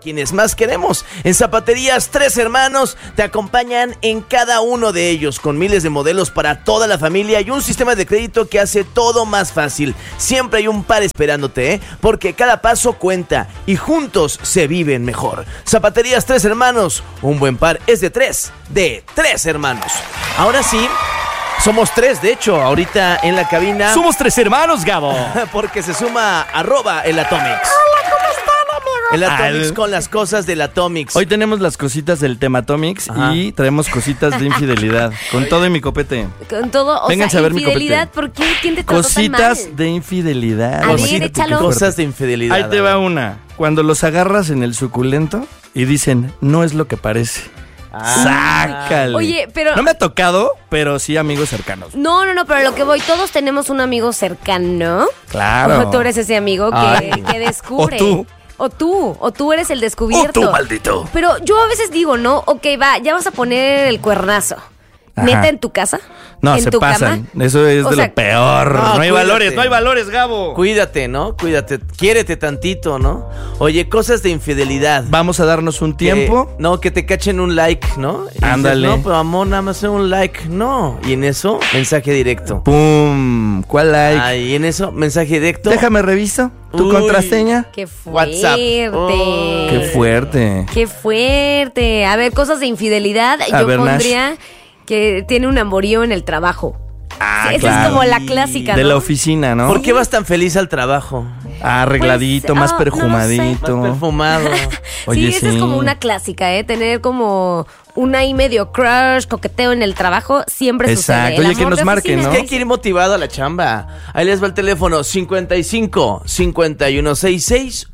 quienes más queremos. En Zapaterías Tres Hermanos te acompañan en cada uno de ellos, con miles de modelos para toda la familia y un sistema de crédito que hace todo más fácil. Siempre hay un par esperándote, porque cada paso cuenta y juntos se viven mejor. Zapaterías Tres Hermanos, un buen par es de tres hermanos. Ahora sí, somos tres, de hecho, ahorita en la cabina. Somos tres hermanos, Gabo. Porque se suma @el Atomix. Hola, ¿cómo están, amigos? El Atomix con las cosas del Atomix. Hoy tenemos las cositas del tema Atomix y traemos cositas de infidelidad. Con todo y mi copete. Con todo, Vénganse a ver mi infidelidad, copete. ¿por qué? ¿Quién te trató tan mal? Cositas de infidelidad. A ver, Fíjate échalo. qué fuerte. Cosas de infidelidad. Ahí te va una. Cuando los agarras en el suculento y dicen, no es lo que parece. Sácale. Oye, pero... No me ha tocado, pero sí amigos cercanos. No, pero a lo que voy, todos tenemos un amigo cercano. Claro. O tú eres ese amigo que descubre. O tú eres el descubierto. O tú, maldito. Pero yo a veces digo, ¿no? Ok, va, ya vas a poner el cuernazo. Ajá. ¿Neta en tu casa? No, ¿En se tu pasan. cama? Eso es O de sea, lo peor. no, No hay cuídate. valores, Gabo. Cuídate, ¿no? Cuídate. Quiérete tantito, ¿no? Oye, cosas de infidelidad. Vamos a darnos un tiempo. Que te cachen un like, ¿no? Y Ándale. dices, no, pero amor, nada más un like. No. Y en eso, mensaje directo. ¡Pum! ¿Cuál like? Ay, y en eso, mensaje directo. Déjame reviso. ¿Tu Uy. contraseña? ¡Qué fuerte! WhatsApp. Oh. ¡Qué fuerte! ¡Qué fuerte! A ver, cosas de infidelidad. Yo ver, Nash. pondría que tiene un amorío en el trabajo. Ah, Esa claro. es como la clásica, De ¿no? la oficina, ¿no? ¿Por qué vas tan feliz al trabajo? Arregladito, Pues, más no lo sé. perfumadito. Más perfumado. Oye, sí, esa es como una clásica, Tener como un ahí medio crush, coqueteo en el trabajo, siempre Exacto. sucede. El Oye, que amor nos de marquen, oficina. ¿no? Es que hay que ir motivado a la chamba. Ahí les va el teléfono 55 5166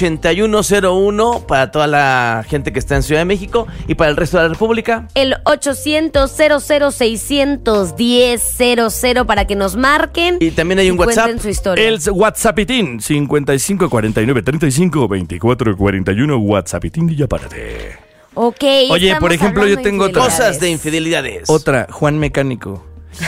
8101 para toda la gente que está en Ciudad de México y para el resto de la República. El 800-00-610-00 para que nos marquen. Y también hay un WhatsApp. Cuenten su historia. El WhatsAppitín 55 49 35 24 41 WhatsAppitín y ya párate. Ok. Oye, estamos por ejemplo, hablando yo tengo de infidelidades. Cosas de infidelidades. Otra, Juan Mecánico.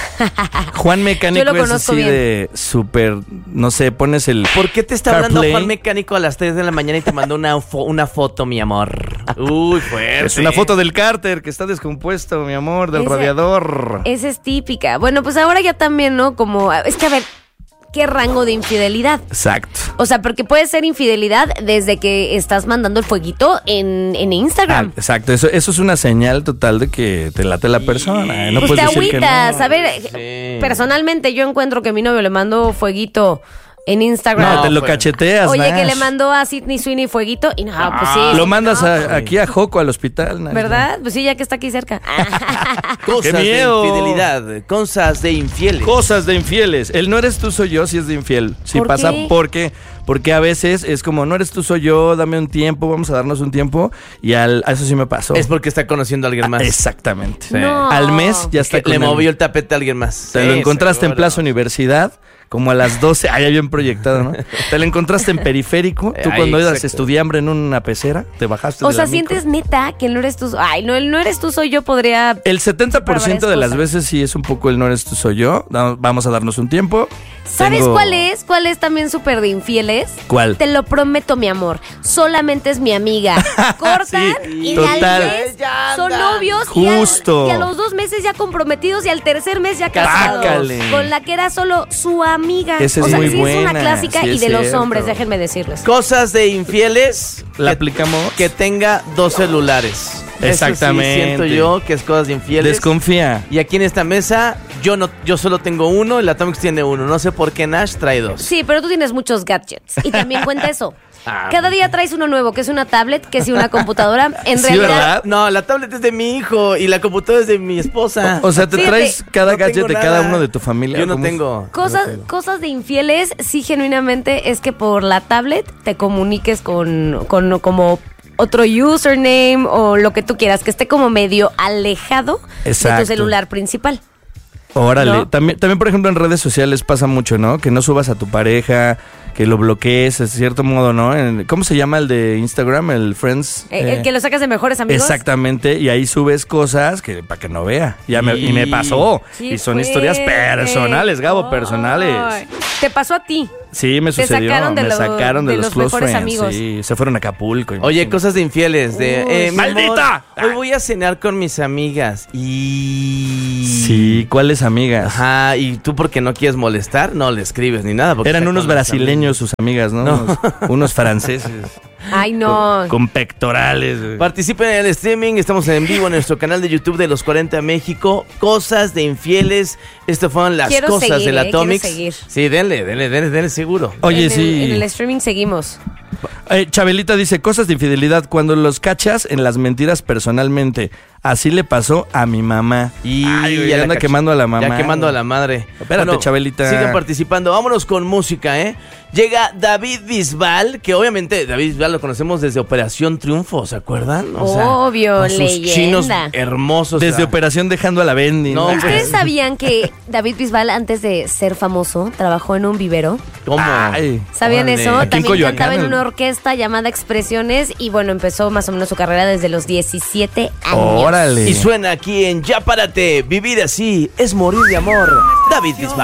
Juan Mecánico Yo lo es conozco así bien. de súper, no sé, pones el... ¿Por qué te está hablando CarPlay? Juan Mecánico a las 3 de la mañana y te mandó una foto, mi amor? Uy, fuerte. Es una foto del cárter que está descompuesto, mi amor, del Ese- radiador. Esa es típica. Bueno, pues ahora ya también, ¿no? Como, es que a ver, ¿qué rango de infidelidad? Exacto. O sea, porque puede ser infidelidad desde que estás mandando el fueguito en Instagram. Exacto, eso es una señal total de que te late la persona. No Pues te puedes decir que agüitas. no. A ver, Sí. personalmente yo encuentro que mi novio le mandó fueguito en Instagram. No, te lo pues. cacheteas, Oye, que Nash. le mandó a Sidney Sweeney fueguito y no, pues sí. Lo mandas no, aquí a Joco, al hospital, Nash. ¿verdad? Pues sí, ya que está aquí cerca. Cosas ¡Qué miedo! de infidelidad. Cosas de infieles. Cosas de infieles. El no eres tú, soy yo, si es de infiel. Si ¿Por pasa qué? porque a veces es como, no eres tú, soy yo, dame un tiempo, vamos a darnos un tiempo. Y a eso sí me pasó. Es porque está conociendo a alguien más. Exactamente. Sí. No. Al mes ya está Que con le él. movió el tapete a alguien más. Te lo Sí, encontraste en seguro. Plaza Universidad, como a las 12. Ay, ya bien proyectado, ¿no? Te lo encontraste en Periférico. Tú Ay, cuando eras exacto. estudiambre en una pecera, te bajaste O de sea, la micro. sientes neta que no eres tú. Ay, no, el no eres tú, soy yo, podría. El 70% de las excusa. veces sí es un poco el no eres tú, soy yo. Vamos a darnos un tiempo. ¿Sabes Tengo- cuál es? ¿Cuál es también súper de infieles? ¿Cuál? Te lo prometo, mi amor. Solamente es mi amiga. Cortan Sí, y total. al mes Ya son andan. novios Justo. y a los 2 meses ya comprometidos y al tercer mes ya casados. Pácale. Con la que era solo su amiga. Esa es o sea, muy sí es una buena, clásica sí y es de los cierto. hombres, déjenme decirles. Cosas de infieles. ¿La que- aplicamos? Que tenga 2 celulares. Exactamente. Eso sí siento yo que es cosas de infieles. Desconfía. Y aquí en esta mesa, yo solo tengo uno y la Atomix tiene uno. No sé por qué Nash trae 2. Sí, pero tú tienes muchos gadgets. Y también cuenta eso. Ah, Cada día traes uno nuevo, que es una tablet, que es una computadora. En Sí, realidad, ¿verdad? No, la tablet es de mi hijo y la computadora es de mi esposa. O sea, te Fíjate, traes cada no gadget tengo de nada. cada uno de tu familia. Yo no ¿Cómo es? tengo. Cosas de infieles, sí, genuinamente es que por la tablet te comuniques con como otro username o lo que tú quieras, que esté como medio alejado de Exacto. tu celular principal. Órale. ¿No? También, por ejemplo, en redes sociales pasa mucho, ¿no? Que no subas a tu pareja, que lo bloquees de cierto modo, ¿no? ¿Cómo se llama el de Instagram? El Friends. El que lo sacas de mejores amigos. Exactamente, y ahí subes cosas que para que no vea. Y me pasó. Y son historias personales, Gabo, personales. Te pasó a ti. Sí, me sucedió. Me sacaron de los close mejores friends. amigos. Sí, se fueron a Acapulco. Oye, cosas de infieles. ¡Maldita! Hoy voy a cenar con mis amigas y... Sí, ¿cuáles amigas? Ajá, y tú porque no quieres molestar, no le escribes ni nada. Eran unos brasileños sus amigas, ¿no? Unos franceses. Ay, no. Con pectorales. Güey. Participen en el streaming, estamos en vivo en nuestro canal de YouTube de Los 40 México. Cosas de infieles. Estas fueron las cosas de la Atomics. Sí, denle seguro. Oye, sí. En el streaming seguimos. Chabelita dice, cosas de infidelidad cuando los cachas en las mentiras personalmente. Así le pasó a mi mamá. Y ya anda quemando a la mamá. Ya quemando a la madre. Espérate, Chabelita. Sigan participando. Vámonos con música, ¿eh? Llega David Bisbal, que obviamente David Bisbal lo conocemos desde Operación Triunfo, ¿se acuerdan? Obvio, con sus leyenda. Chinos hermosos. Desde Operación Dejando a la Bendy. No, ¿Ustedes sabían que David Bisbal, antes de ser famoso, trabajó en un vivero? ¿Cómo? ¿Sabían eso? Aquí en También Coyoacán, cantaba en una orquesta llamada Expresiones y bueno, empezó más o menos su carrera desde los 17 años. Órale. Y suena aquí en Ya Párate, vivir así es morir de amor. David Bisbal.